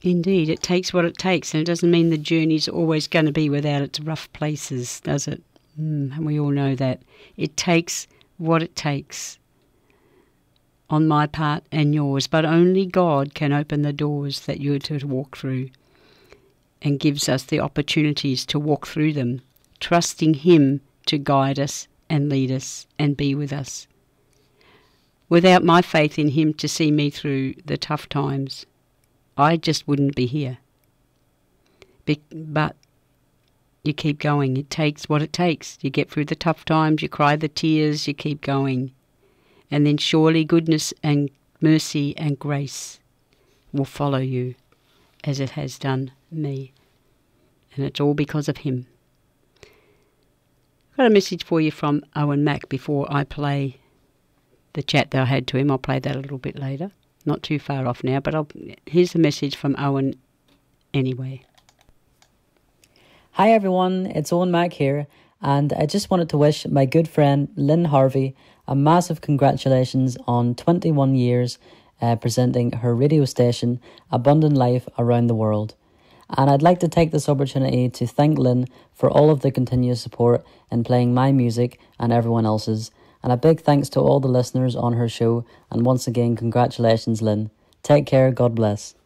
Indeed, it takes what it takes, and it doesn't mean the journey's always going to be without its rough places, does it? And we all know that. It takes what it takes on my part and yours, but only God can open the doors that you're to walk through and gives us the opportunities to walk through them, trusting Him to guide us and lead us and be with us. Without my faith in Him to see me through the tough times, I just wouldn't be here. But you keep going. It takes what it takes. You get through the tough times, you cry the tears, you keep going. And then surely goodness and mercy and grace will follow you as it has done me. And it's all because of Him. I've got a message for you from Owen Mack before I play the chat that I had to him. I'll play that a little bit later. Not too far off now, but here's the message from Owen anyway. Hi everyone, it's Owen Mack here, and I just wanted to wish my good friend Lynn Harvey a massive congratulations on 21 years presenting her radio station Abundant Life around the world. And I'd like to take this opportunity to thank Lynn for all of the continuous support in playing my music and everyone else's. And a big thanks to all the listeners on her show. And once again, congratulations, Lynn. Take care. God bless.